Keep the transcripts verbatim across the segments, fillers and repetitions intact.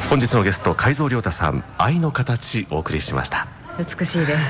本日のゲスト海蔵亮太さん、愛の形お送りしました。 美しいです。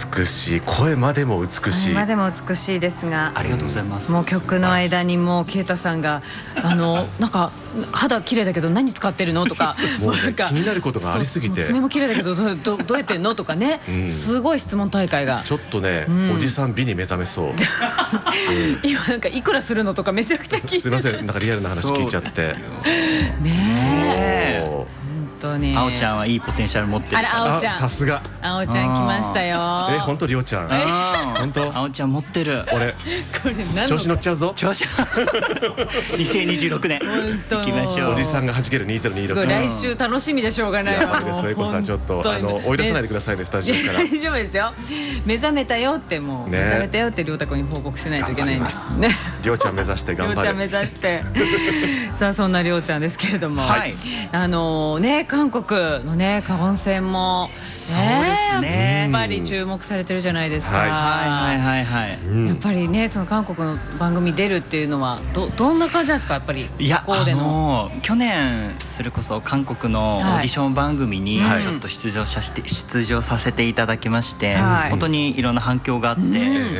美しい、声までも美しい、 声までも美しいですが、 ありがとうございます。 もう曲の間にもう啓太さんがあのなんか肌綺麗だけど何使ってるのとか、 もう、ね、気になることがありすぎて、 爪も綺麗だけど ど, ど, どうやってんのとかね、うん、すごい質問大会がちょっとね、うん、おじさん美に目覚めそう、うん、 今なんかいくらするのとかめちゃくちゃ聞いて、 すいません、なんかリアルな話聞いちゃってねえ、本当にあおちゃんはいいポテンシャル持ってるから。 あら、あおちゃん、 さすがあおちゃん来ましたよ。 え、本当りょうちゃん、本当あおちゃん持ってる。 俺これ調子乗っちゃうぞ。 調子にせんにじゅうろくねん行きましょう。 おじさんが弾けるにせんにじゅうろく、 来週楽しみでしょうがないわ。 やばいです、えこさん、ちょっとあの追い出さないでくださいね、スタジオから。 大丈夫ですよ。目覚めたよって、もう目覚めたよってりょうたくんに報告しないといけないんですね。 りょうちゃん目指して頑張る。 りょうちゃん目指してさあ、そんなりょうちゃんですけれども、あのね、韓国のね、カホン戦もそうですね、 やっぱり注目されてるじゃないですか。 はいはいはいはい。 やっぱりね、その韓国の番組出るっていうのはどどんな感じなんですか、やっぱり。 いや、あの去年それこそ韓国のオーディション番組にちょっと出場させて出場させていただきまして、本当にいろんな反響があって、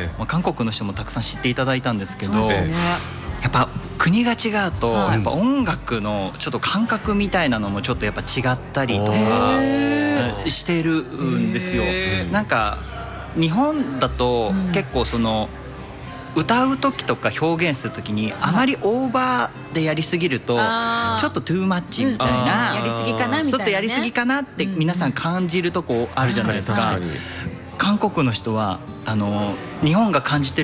韓国の人もたくさん知っていただいたんですけど、やっぱ国が違うと、やっぱ音楽のちょっと感覚みたいなのもちょっとやっぱ違ったりとかしてるんですよ。なんか日本だと結構その歌う時とか表現する時にあまりオーバーでやりすぎるとちょっとトゥーマッチみたいな、 やりすぎかなみたいなね、 ちょっとやりすぎかなって皆さん感じるとこあるじゃないですか。韓国の人はあの日本が感じてる